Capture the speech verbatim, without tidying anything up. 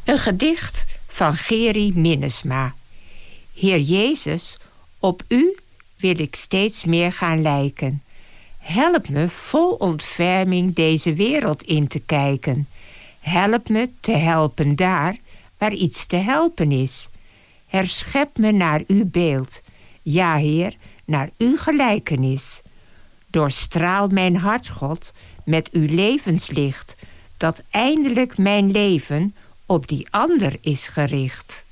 Een gedicht van Geri Minnesma. Heer Jezus, op u wil ik steeds meer gaan lijken. Help me vol ontferming deze wereld in te kijken. Help me te helpen daar waar iets te helpen is. Herschep me naar uw beeld. Ja, Heer, naar uw gelijkenis. Doorstraal mijn hart, God, met uw levenslicht, dat eindelijk mijn leven op die ander is gericht.